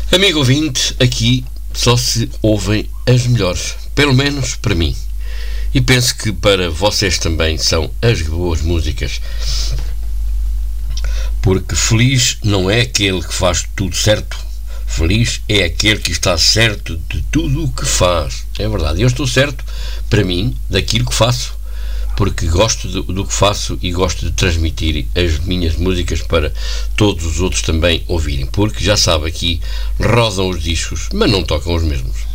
Amigo ouvinte, aqui só se ouvem as melhores, pelo menos para mim. E penso que para vocês também são as boas músicas. Porque feliz não é aquele que faz tudo certo. Feliz é aquele que está certo de tudo o que faz. É verdade. Eu estou certo, para mim, daquilo que faço. Porque gosto do que faço e gosto de transmitir as minhas músicas para todos os outros também ouvirem. Porque, já sabe, aqui rodam os discos, mas não tocam os mesmos.